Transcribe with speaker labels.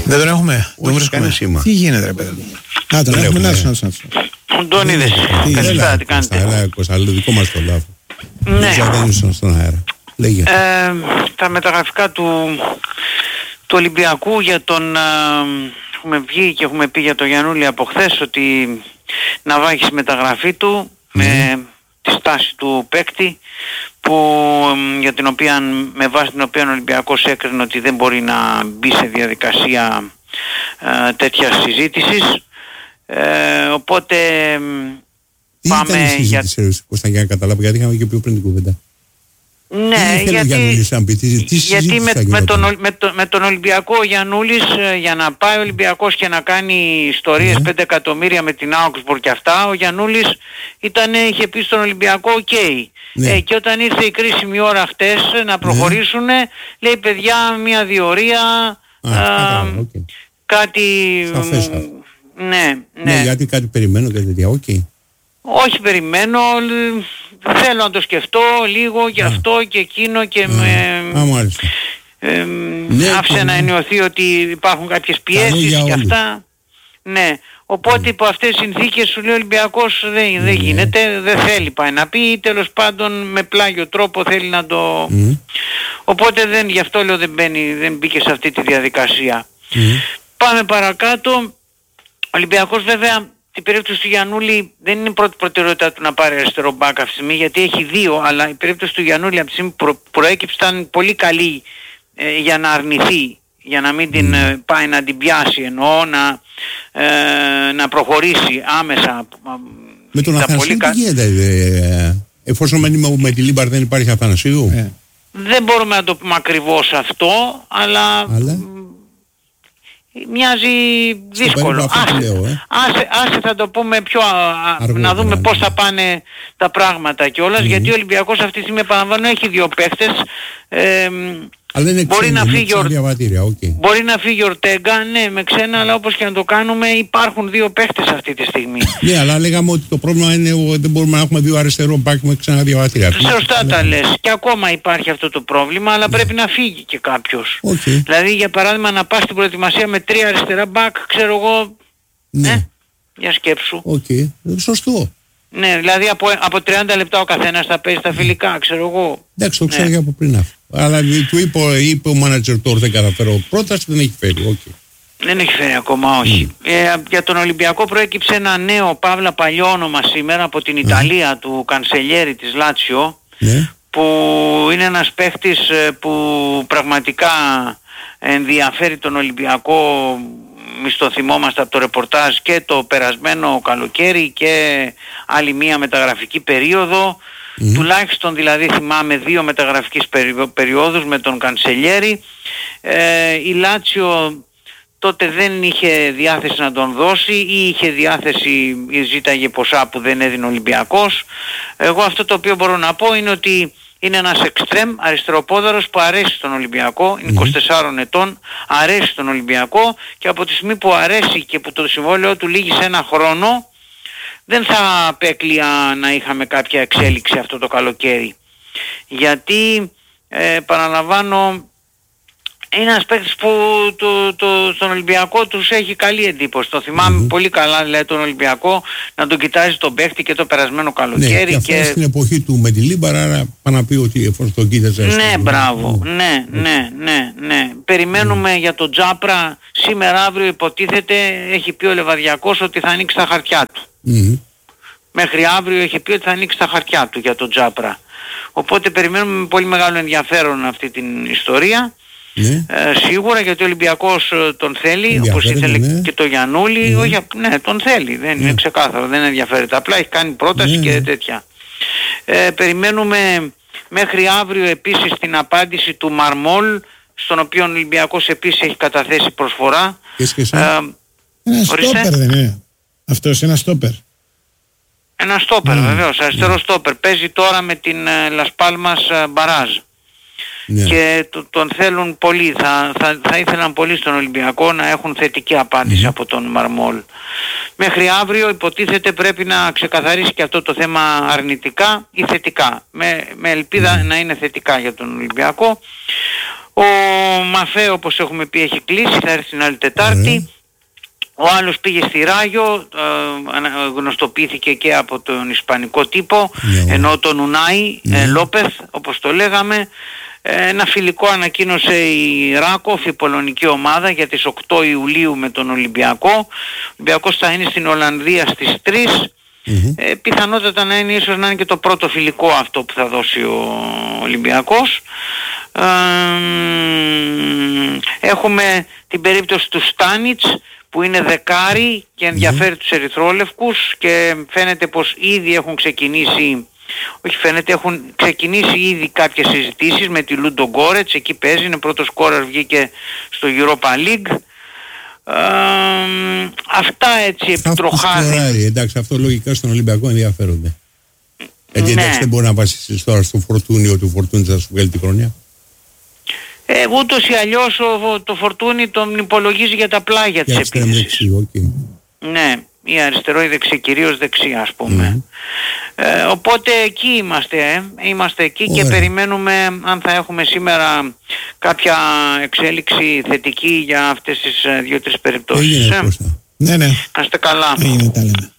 Speaker 1: Δεν τον έχουμε. Δεν βρίσκουμε σήμα. Τι γίνεται, ρε παιδί μου. Να τον έχουμε. Να.
Speaker 2: Αντώνιδες. Καλησπέρα, τι κάνετε?
Speaker 3: Έλα, Κωνσταντίνο, δικό μας το λάθος.
Speaker 2: Ναι.
Speaker 3: Δεν ήσουν στον αέρα. Λέγε.
Speaker 2: Τα μεταγραφικά του Ολυμπιακού για τον... Έχουμε βγει και έχουμε πει για τον Γιαννούλη από χθες ότι να βάγει στη μεταγραφή του με τη στάση του παίκτη για την οποία, με βάση την οποία ο Ολυμπιακός έκρινε ότι δεν μπορεί να μπει σε διαδικασία τέτοια συζήτησης. Οπότε
Speaker 3: τι
Speaker 2: πάμε
Speaker 3: ήταν η συζήτηση, Κώστα, για να καταλάβω, γιατί είχαμε και πιο πριν την κουβέντα.
Speaker 2: Ναι, γιατί με τον Ολυμπιακό ο Γιαννούλης, για να πάει ο Ολυμπιακός και να κάνει ιστορίες 5 εκατομμύρια με την Augsburg και αυτά, ο Γιαννούλης είχε πει στον Ολυμπιακό και όταν ήρθε η κρίσιμη ώρα χτες να προχωρήσουν, λέει παιδιά μια διορία, κάτι...
Speaker 3: Ναι, γιατί κάτι περιμένω και τέτοια,
Speaker 2: Όχι περιμένω, θέλω να το σκεφτώ λίγο και αυτό και εκείνο και άφησε να εννοηθεί ότι υπάρχουν κάποιες πιέσεις και αυτά. Ναι, οπότε υπό αυτές τις συνθήκες σου λέει ο Ολυμπιακός δεν γίνεται, δεν θέλει πάει να πει, τέλος πάντων με πλάγιο τρόπο θέλει να το... Οπότε γι' αυτό λέω δεν μπήκε σε αυτή τη διαδικασία. Πάμε παρακάτω. Ο Ολυμπιακός βέβαια στην περίπτωση του Γιαννούλη δεν είναι η πρώτη προτεραιότητα του να πάρει αριστερό μπακ αυτή τη στιγμή, γιατί έχει δύο, αλλά η περίπτωση του Γιαννούλη από τη στιγμή που προέκυψε ήταν πολύ καλή για να αρνηθεί, για να μην την πάει να την πιάσει, εννοώ να προχωρήσει άμεσα.
Speaker 3: Με τον Αθανασίου τι γίνεται, εφόσον με τη Λίμπαρ δεν υπάρχει Αθανασίου?
Speaker 2: Δεν μπορούμε να το πούμε ακριβώς αυτό, αλλά... Μοιάζει δύσκολο. Άσε θα το πούμε πιο να δούμε πώς θα πάνε τα πράγματα κιόλας, γιατί ο Ολυμπιακός αυτή τη στιγμή, επαναλαμβάνω, έχει δύο παίχτες. Μπορεί να φύγει ο Ορτέγκα, ναι, με ξένα, αλλά όπως και να το κάνουμε υπάρχουν δύο παίχτες αυτή τη στιγμή.
Speaker 3: Ναι, αλλά λέγαμε ότι το πρόβλημα είναι ότι δεν μπορούμε να έχουμε δύο αριστερό μπακ με ξένα διαβατήρια.
Speaker 2: Σωστά τα λες. Και ακόμα υπάρχει αυτό το πρόβλημα, αλλά πρέπει να φύγει και κάποιος. Δηλαδή για παράδειγμα να πας στην προετοιμασία με 3 αριστερά μπακ, ξέρω εγώ. Ναι. Για σκέψου.
Speaker 3: Σωστό.
Speaker 2: Ναι, δηλαδή από 30 λεπτά ο καθένας θα παίζει τα φιλικά, ξέρω εγώ.
Speaker 3: Εντάξει, το ξέρω και από πριν αυτό. Αλλά του είπε ο μάνατζερ τώρα δεν καταφέρω πρόταση, δεν έχει φέρει.
Speaker 2: Δεν έχει φέρει ακόμα, όχι. Για τον Ολυμπιακό προέκυψε ένα νέο, παύλα παλιό όνομα σήμερα από την Ιταλία, του Κανσελιέρη της Λάτσιο, που είναι ένας παίχτης που πραγματικά ενδιαφέρει τον Ολυμπιακό. Εμείς το θυμόμαστε από το ρεπορτάζ και το περασμένο καλοκαίρι και άλλη μία μεταγραφική περίοδο. Τουλάχιστον δηλαδή θυμάμαι 2 μεταγραφικές περιόδους με τον Κανσελιέρη. Η Λάτσιο τότε δεν είχε διάθεση να τον δώσει ή είχε διάθεση, ζήταγε ποσά που δεν έδινε ο Ολυμπιακός. Εγώ αυτό το οποίο μπορώ να πω είναι ότι είναι ένας εξτρέμ αριστεροπόδαρος που αρέσει στον Ολυμπιακό, είναι 24 ετών, αρέσει στον Ολυμπιακό και από τη στιγμή που αρέσει και που το συμβόλαιο του λύγει σε 1 χρόνο, δεν θα απέκλεια να είχαμε κάποια εξέλιξη αυτό το καλοκαίρι. Γιατί, παραλαμβάνω, είναι ένας παίκτης που στον Ολυμπιακό τους έχει καλή εντύπωση. Το θυμάμαι πολύ καλά, δηλαδή, τον Ολυμπιακό να τον κοιτάζει τον παίκτη και το περασμένο καλοκαίρι.
Speaker 3: Ναι, και αυτό στην εποχή του με τη Λίμπαρ, άρα πάνω να πει ότι εφόσον τον κοίταζε.
Speaker 2: Ναι, μπράβο. Ναι. Περιμένουμε για τον Τζάπρα. Σήμερα, αύριο υποτίθεται, έχει πει ο Λεβαδιακός ότι θα ανοίξει τα χαρτιά του. Μέχρι αύριο έχει πει ότι θα ανοίξει τα χαρτιά του για τον Τζάπρα. Οπότε περιμένουμε με πολύ μεγάλο ενδιαφέρον αυτή την ιστορία. Σίγουρα, γιατί ο Ολυμπιακός τον θέλει, όπως ήθελε και το Γιαννούλη. Τον θέλει, δεν είναι ξεκάθαρο, δεν ενδιαφέρεται, απλά έχει κάνει πρόταση και τέτοια. Περιμένουμε μέχρι αύριο επίσης την απάντηση του Μαρμόλ, στον οποίο ο Ολυμπιακός επίσης έχει καταθέσει προσφορά.
Speaker 1: Ένα στόπερ δεν είναι αυτός? Ένα στόπερ.
Speaker 2: Ένα στόπερ βεβαίως, αριστερό στόπερ. Παίζει τώρα με την Λας Πάλμας Μπαράζ. Και τον θέλουν πολύ, θα ήθελαν πολύ στον Ολυμπιακό να έχουν θετική απάντηση από τον Μαρμόλ. Μέχρι αύριο υποτίθεται πρέπει να ξεκαθαρίσει και αυτό το θέμα αρνητικά ή θετικά, με ελπίδα να είναι θετικά για τον Ολυμπιακό. Ο Μαφέ, όπως έχουμε πει, έχει κλείσει, θα έρθει την άλλη Τετάρτη. Ο άλλος πήγε στη Ράγιο, γνωστοποιήθηκε και από τον ισπανικό τύπο, ενώ τον Ουνάι Λόπεθ, όπως το λέγαμε. Ένα φιλικό ανακοίνωσε η Ράκοφ, η πολωνική ομάδα, για τις 8 Ιουλίου με τον Ολυμπιακό. Ο Ολυμπιακός θα είναι στην Ολλανδία στις 3. Πιθανότατα να είναι, ίσως να είναι και το πρώτο φιλικό αυτό που θα δώσει ο Ολυμπιακός. Έχουμε την περίπτωση του Στάνιτς, που είναι δεκάρι και ενδιαφέρει τους ερυθρόλευκους, και φαίνεται πως ήδη έχουν ξεκινήσει, έχουν ξεκινήσει ήδη κάποιες συζητήσεις με τη Λούντο Γκόρετς. Εκεί παίζει, είναι πρώτος σκόρερ, βγήκε στο Europa League. Αυτά έτσι επιτροχάδι.
Speaker 3: Εντάξει, αυτό λογικά στον Ολυμπιακό ενδιαφέρονται. Γιατί εντάξει, δεν μπορεί να βασίσεις τώρα στο Φορτούνι, ότι ο Φορτούνι θα σου βγάλει τη χρονιά.
Speaker 2: Ούτως ή αλλιώς το Φορτούνι τον υπολογίζει για τα πλάγια της επίθεσης. Ναι, ή αριστερό ή δεξί, κυρίως δεξί, ας πούμε. Οπότε εκεί είμαστε εκεί. Ωραία. Και περιμένουμε αν θα έχουμε σήμερα κάποια εξέλιξη θετική για αυτές τις 2-3 περιπτώσεις.
Speaker 1: Ναι.
Speaker 2: Να είστε καλά.
Speaker 1: Τα λέμε.